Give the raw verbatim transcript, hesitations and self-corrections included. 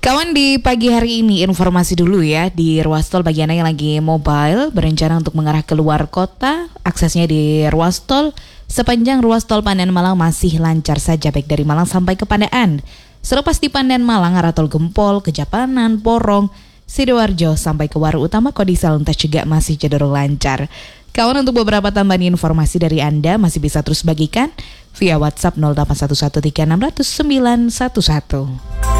Kawan, di pagi hari ini informasi dulu ya, di ruas tol bagi Anda yang lagi mobile berencana untuk mengarah keluar kota, aksesnya di ruas tol sepanjang ruas tol Pandan Malang masih lancar saja baik dari Malang sampai ke Pandaan. Selepas di Pandan Malang arah tol Gempol, Kejapanan, Porong, Sidoarjo sampai ke Waru Utama Kodisa Luntas juga masih cenderung lancar. Kawan, untuk beberapa tambahan informasi dari Anda masih bisa terus bagikan via WhatsApp nol delapan satu satu tiga enam nol nol sembilan satu satu.